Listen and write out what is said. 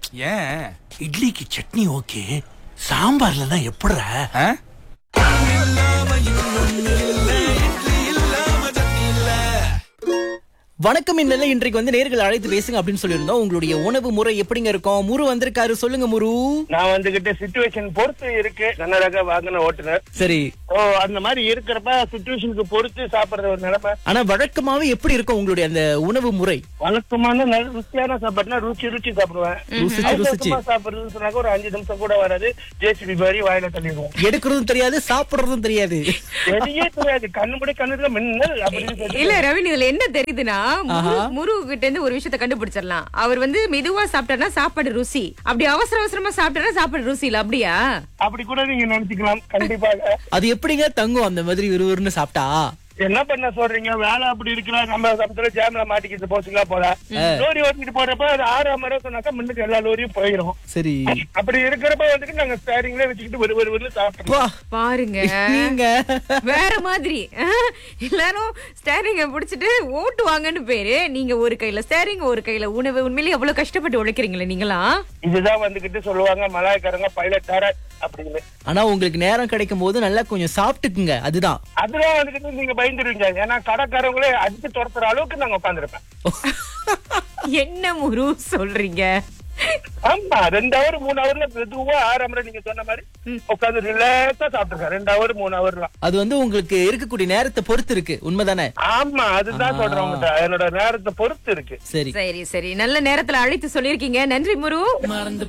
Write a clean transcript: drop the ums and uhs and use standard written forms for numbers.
ஏன்? இட்லிக்கு சட்னி ஓகே, சாம்பார்ல தான் எப்படிற? ஆ? வணக்கம் இன்னல இன்றைக்கு வந்து நேர்கள் அழைத்து பேசுங்க அப்படின்னு சொல்லியிருந்தோம். உங்களுடைய உணவு முறை எப்படிங்க இருக்கும்? முரு வந்திருக்காரு, சொல்லுங்க முரு. நான் வந்துகிட்டு சிச்சுவேஷன் பொறுத்து இருக்கு. கனரக வாகன ஓட்டுநர். சரி, அந்த மாதிரி இருக்கிறப்ப சிச்சுவேஷனுக்கு பொறுத்து சாப்பிடுற ஒரு நிலைமை. ஆனா வழக்கமாவே எப்படி இருக்கும் உங்களுடைய அந்த உணவு முறை? வழக்கமான நல்ல ருசியான சாப்பாடுனா ருச்சி சாப்பிடுவேன். ருசிச்சு அவசரமா சாப்பிடுறதுன்னு சொன்னாக்க ஒரு 5 நிமிஷம் கூட வராது. ஜேசிபி மாதிரி வாயில தள்ளிடுவோம். எடுக்கிறதும் தெரியாது, சாப்பிடுறதும் தெரியாது. தெரிய தெரியாது. கண்ணுல மின்னல் அப்படின்னு சொல்லி. இல்ல ரவின், இதுல என்ன தெரியுதுன்னா, முரு கிட்ட இருந்து ஒரு விஷயத்த கண்டுபிடிச்சிடலாம். அவர் வந்து மெதுவா சாப்பிட்டாருன்னா சாப்பாடு ருசி, அப்படி அவசரமா சாப்பிட்டாருன்னா சாப்பாடு ருசி இல்ல, அப்படியா? அப்படி கூட நீங்க நினைச்சுக்கலாம். கண்டிப்பாக. அது எப்படிங்க தங்கும் அந்த மாதிரி விறுவிறுன்னு சாப்பிட்டா? என்ன பண்ண சொல்றீங்க? வேலை அப்படி இருக்கிறா. நம்ம சமத்துல ஜாம்ல மாட்டிக்கிட்டு போச்சுங்களா போல. லோரி ஓட்டிட்டு போறப்ப அது 6 மணி நேரம் சொன்னாக்கா முன்னுக்கு எல்லா லோரியும் போயிடும். சரி, அப்படி இருக்கிறப்ப வந்துட்டு நாங்க ஸ்டேரிங்ல வச்சுக்கிட்டு ஒரு சாப்பிட்டோம். பாருங்க, நீங்க வேற மாதிரி. எல்லாரும் ஸ்டேரிங்க பிடிச்சிட்டு ஓட்டுவாங்கன்னு பேரு. நீங்க ஒரு கையில ஸ்டேரிங், ஒரு கையில உணவு. உண்மையிலேயே எவ்வளவு கஷ்டப்பட்டு உழைக்கிறீங்களே நீங்களா. இதுதான் வந்துகிட்டு சொல்லுவாங்க மலாய்க்காரங்க பைலட் தர அப்படின்னு. ஆனா உங்களுக்கு நேரம் கிடைக்கும் போது நல்லா கொஞ்சம் சாப்பிட்டுக்குங்க. அதுதான் அதெல்லாம் வந்துகிட்டு நீங்க பயந்துருவீங்க. ஏன்னா கடைக்காரங்களே அடிச்சு துரத்துற அளவுக்கு நாங்க உட்காந்துருப்பேன். என்ன முரு சொல்றீங்க? ஆமா, 2 hour 3 hourல மெதுவா 6 மணி நீங்க சொன்ன மாதிரி உட்காந்து ரிலாக்ஸா சாப்பிட்டுருக்கேன். 2 hour 3 hourலாம். அது வந்து உங்களுக்கு இருக்கக்கூடிய நேரத்தை பொறுத்து இருக்கு. உண்மைதானே? ஆமா, அதுதான் சொல்றேன் உங்ககிட்ட. என்னோட நேரத்தை பொறுத்து இருக்கு. சரி சரி, நல்ல நேரத்துல அழைத்து சொல்லிருக்கீங்க. நன்றி முரு. மறந்து